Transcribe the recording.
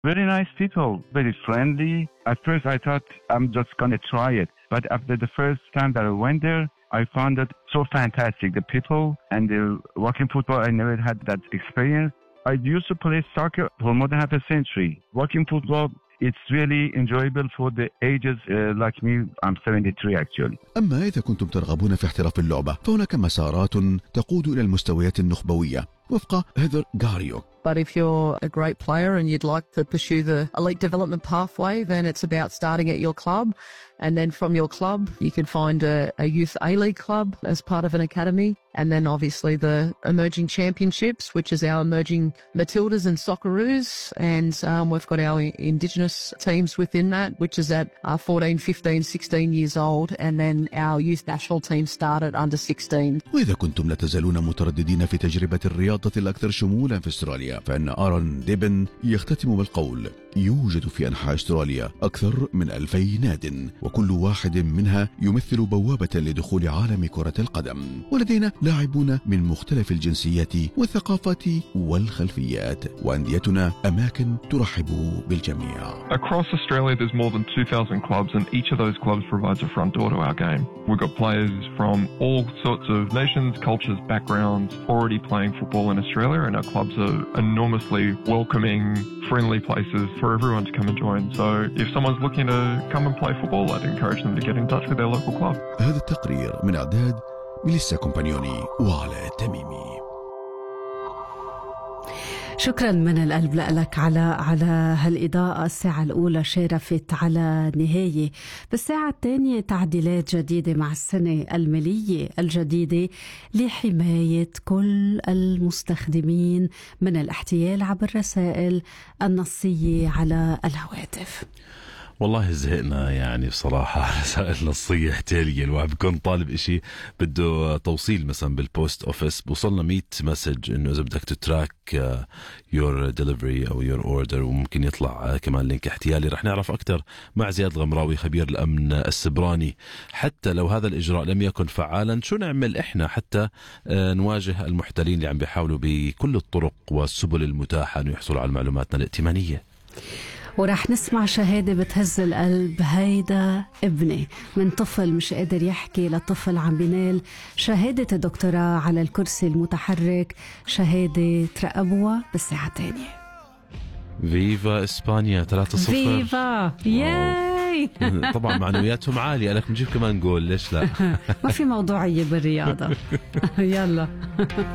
Very nice people, very friendly. At first I thought I'm just going to try it. But after the first time that I went there, I found it so fantastic. The people and the walking football, I never had that experience. I used to play soccer for more than half a century. Walking football, it's really enjoyable for the ages like me. I'm 73 actually. أما إذا كنتم ترغبون في احتراف اللعبة فهناك مسارات تقود إلى المستويات النخبوية وفق هيدر غاريو. But if you're a great player and you'd like to pursue the elite development pathway, then it's about starting at your club. And then from your club, you can find a youth A-League club as part of an academy. And then obviously the emerging championships, which is our emerging Matildas and Socceroos. And we've got our Indigenous teams within that, which is at 14, 15, 16 years old. And then our youth national team start at under 16. وإذا كنتم لا تزالون مترددين في تجربة الرياضة الأكثر شمولا في أستراليا، فإن آرون ديبن يختتم بالقول: يوجد في أنحاء أستراليا أكثر من 2000 ناد، وكل واحد منها يمثل بوابة لدخول عالم كرة القدم، ولدينا لاعبون من مختلف الجنسيات والثقافات والخلفيات، وأنديتنا أماكن ترحب بالجميع. Across Australia there's more than 2,000 clubs, and each of those clubs provides a front door to our game. We've got players from all sorts of nations, cultures, backgrounds already playing football in Australia, and our clubs are enormously welcoming, friendly places for everyone to come and join. So if someone's looking to come and play football, I'd encourage them to get in touch with their local club. هذا التقرير من إعداد ميليسا كومبانيوني وعلى التميمي. شكرا من القلب لك على هالإضاءة. الساعة الأولى شارفت على نهاية، بالساعة الثانية تعديلات جديدة مع السنة المالية الجديدة لحماية كل المستخدمين من الاحتيال عبر الرسائل النصية على الهواتف. والله زهقنا يعني بصراحة رسائل نصية احتيالية. الواحد بيكون طالب اشي بده توصيل مثلا بالبوست اوفيس، بوصلنا 100 مسج انه اذا بدك تتراك يور ديليفري او يور اوردر، وممكن يطلع كمان لينك احتيالي. رح نعرف اكثر مع زياد الغمراوي خبير الامن السبراني. حتى لو هذا الاجراء لم يكن فعالا، شو نعمل احنا حتى نواجه المحتلين اللي عم بيحاولوا بكل الطرق والسبل المتاحة انه يحصلوا على معلوماتنا الائتمانية؟ ورح نسمع شهادة بتهز القلب. هيدا ابني، من طفل مش قادر يحكي لطفل عم بينال شهادة الدكتوراه على الكرسي المتحرك، شهادة ترقبوها بالساعة الثانية. فيفا إسبانيا 3-0. فيفا ياي. طبعا معنوياتهم عالية، لك نجيب كمان جول، ليش لا؟ ما في موضوعية بالرياضة. يلا.